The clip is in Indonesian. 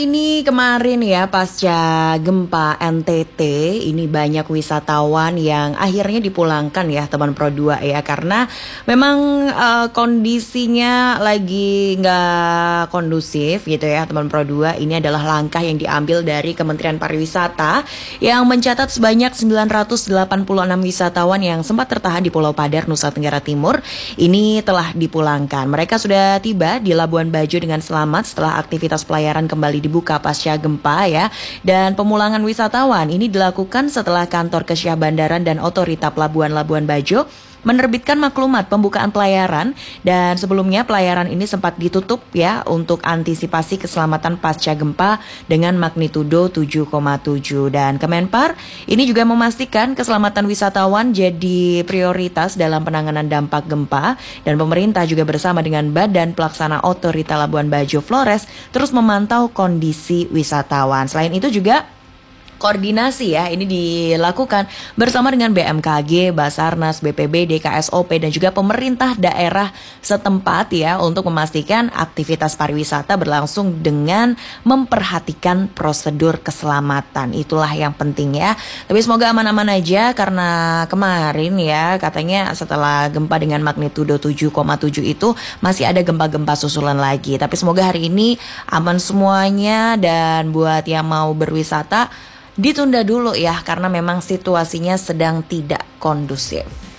Ini kemarin ya pasca gempa NTT, ini banyak wisatawan yang akhirnya dipulangkan ya teman Pro 2 ya, karena memang kondisinya lagi nggak kondusif gitu ya teman Pro 2. Ini adalah langkah yang diambil dari Kementerian Pariwisata yang mencatat sebanyak 986 wisatawan yang sempat tertahan di Pulau Padar, Nusa Tenggara Timur. Ini telah dipulangkan. Mereka sudah tiba di Labuan Bajo dengan selamat setelah aktivitas pelayaran kembali dibuka pasca gempa ya. Dan pemulangan wisatawan ini dilakukan setelah kantor Kesyah Bandaran dan Otorita Pelabuhan Labuan Bajo menerbitkan maklumat pembukaan pelayaran, dan sebelumnya pelayaran ini sempat ditutup ya untuk antisipasi keselamatan pasca gempa dengan magnitudo 7,7. Dan Kemenpar ini juga memastikan keselamatan wisatawan jadi prioritas dalam penanganan dampak gempa, dan pemerintah juga bersama dengan Badan Pelaksana Otorita Labuan Bajo Flores terus memantau kondisi wisatawan. Selain itu juga koordinasi ya ini dilakukan bersama dengan BMKG, Basarnas, BPBD, KSOP dan juga pemerintah daerah setempat ya untuk memastikan aktivitas pariwisata berlangsung dengan memperhatikan prosedur keselamatan. Itulah yang penting ya. Tapi semoga aman-aman aja, karena kemarin ya katanya setelah gempa dengan magnitudo 7,7 itu masih ada gempa-gempa susulan lagi. Tapi semoga hari ini aman semuanya, dan buat yang mau berwisata ditunda dulu ya, karena memang situasinya sedang tidak kondusif.